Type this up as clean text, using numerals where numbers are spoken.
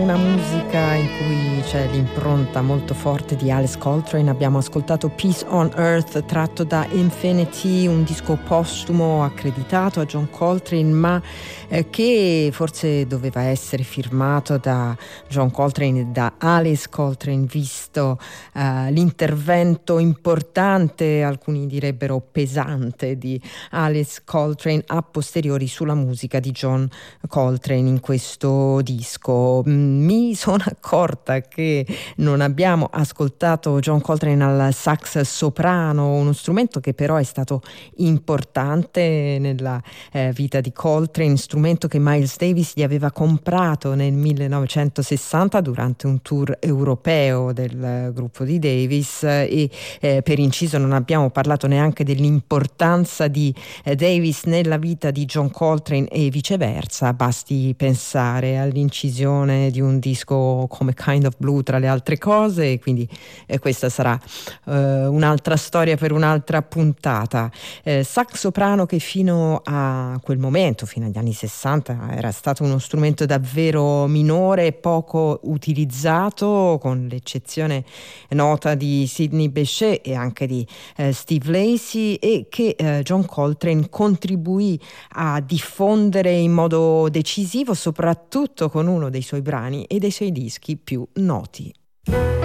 bellissima musica in cui c'è l'impronta molto forte di Alice Coltrane. Abbiamo ascoltato Peace on Earth tratto da Infinity, un disco postumo accreditato a John Coltrane, ma che forse doveva essere firmato da John Coltrane e da Alice Coltrane, visto l'intervento importante, alcuni direbbero pesante, di Alice Coltrane a posteriori sulla musica di John Coltrane in questo disco. Mi sono accorta che non abbiamo ascoltato John Coltrane al sax soprano, uno strumento che però è stato importante nella vita di Coltrane, strumento che Miles Davis gli aveva comprato nel 1960 durante un tour europeo del gruppo di Davis, e per inciso non abbiamo parlato neanche dell'importanza di Davis nella vita di John Coltrane e viceversa. Basti pensare all'incisione di un disco come Kind of Blue tra le altre cose, e quindi questa sarà un'altra storia per un'altra puntata. Sax soprano che fino a quel momento, fino agli anni 60, era stato uno strumento davvero minore e poco utilizzato, con l'eccezione nota di Sidney Bechet e anche di Steve Lacy, e che John Coltrane contribuì a diffondere in modo decisivo, soprattutto con uno dei suoi brani e dei suoi dischi più noti.